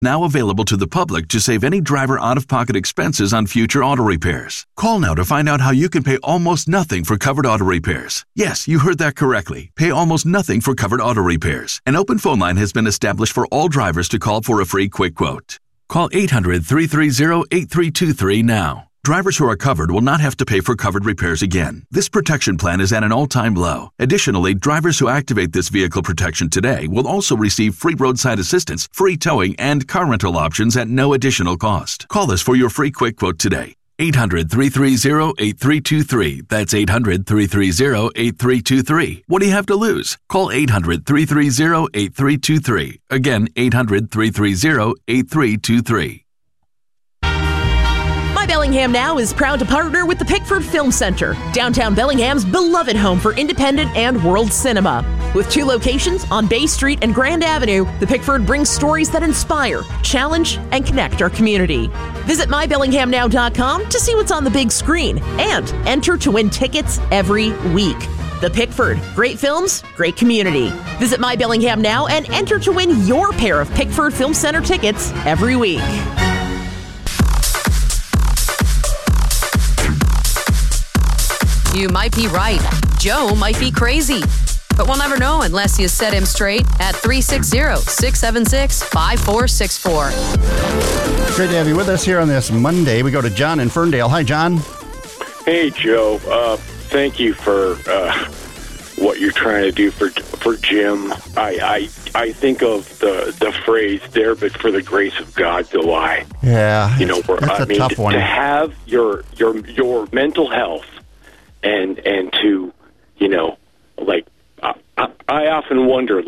Now available to the public to save any driver out-of-pocket expenses on future auto repairs. Call now to find out how you can pay almost nothing for covered auto repairs. Yes, you heard that correctly. Pay almost nothing for covered auto repairs. An open phone line has been established for all drivers to call for a free quick quote. Call 800-330-8323 now. Drivers who are covered will not have to pay for covered repairs again. This protection plan is at an all-time low. Additionally, drivers who activate this vehicle protection today will also receive free roadside assistance, free towing, and car rental options at no additional cost. Call us for your free quick quote today. 800-330-8323. That's 800-330-8323. What do you have to lose? Call 800-330-8323. Again, 800-330-8323. My Bellingham Now is proud to partner with the Pickford Film Center, downtown Bellingham's beloved home for independent and world cinema. With 2 locations on Bay Street and Grand Avenue, the Pickford brings stories that inspire, challenge, and connect our community. Visit mybellinghamnow.com to see what's on the big screen and enter to win tickets every week. The Pickford. Great films, great community. Visit My Bellingham Now and enter to win your pair of Pickford Film Center tickets every week. You might be right. Joe might be crazy. But we'll never know unless you set him straight at 360-676-5464. Great to have you with us here on this Monday. We go to John in Ferndale. Hi, John. Hey, Joe. Thank you for what you're trying to do for Jim. I think of the phrase "there, but for the grace of God go I." Yeah, that's a tough one. To have your mental health and to I often wonder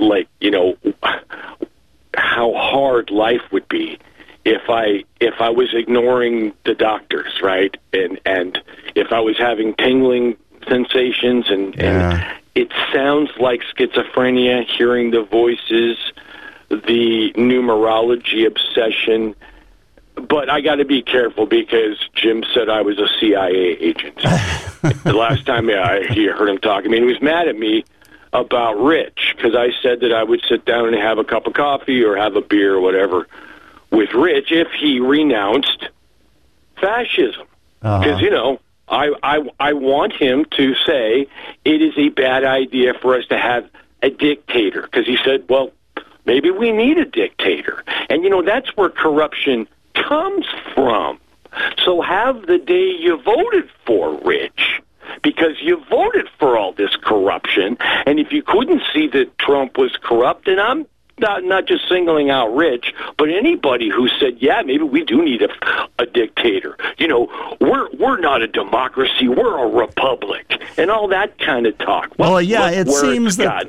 how hard life would be if I was ignoring the doctors, right? And if I was having tingling sensations and it sounds like schizophrenia, hearing the voices, the numerology obsession. But I got to be careful because Jim said I was a CIA agent. The last time he heard him talk, he was mad at me about Rich because I said that I would sit down and have a cup of coffee or have a beer or whatever with Rich if he renounced fascism. Because, I want him to say it is a bad idea for us to have a dictator. Because he said, well, maybe we need a dictator. And, that's where corruption comes from. So have the day you voted for, Rich, because you voted for all this corruption. And if you couldn't see that Trump was corrupt, and I'm not just singling out Rich, but anybody who said, yeah, maybe we do need a dictator. We're not a democracy, we're a republic, and all that kind of talk. It seems that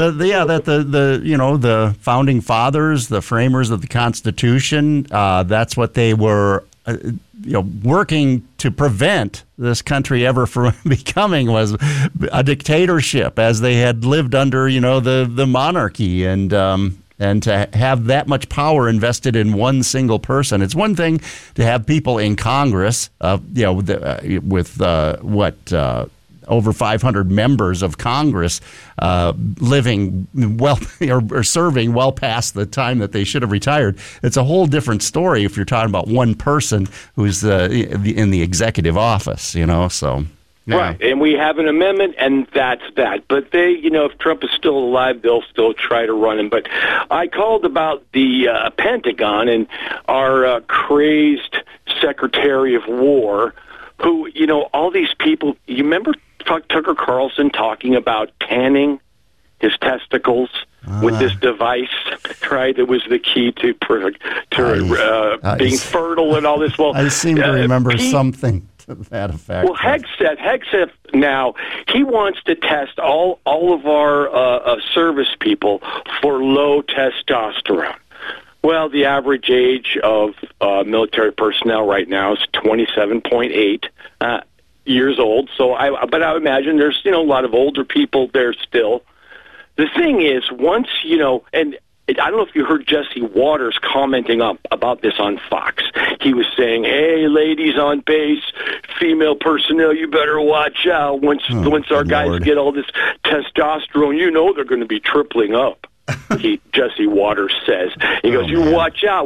the founding fathers, the framers of the Constitution, that's what they were working to prevent this country ever from becoming was a dictatorship, as they had lived under the monarchy and to have that much power invested in one single person. It's one thing to have people in Congress, with over 500 members of Congress living well or serving well past the time that they should have retired. It's a whole different story if you're talking about one person who's in the executive office, so. Yeah. Right, and we have an amendment, and that's that. But they, if Trump is still alive, they'll still try to run him. But I called about the Pentagon and our crazed Secretary of War, who, all these people, you remember Tucker Carlson talking about tanning his testicles with this device, right? That was the key to being fertile and all this. Well, I seem to remember something to that effect. Well, Hegseth now, he wants to test all of our service people for low testosterone. Well, the average age of military personnel right now is 27.8 years old. But I imagine there's a lot of older people there still. The thing is, once and I don't know if you heard Jesse Waters commenting about this on Fox. He was saying, "Hey, ladies on base, female personnel, you better watch out. Once our guys get all this testosterone, they're going to be tripling up." Jesse Waters says. He goes, "You watch out.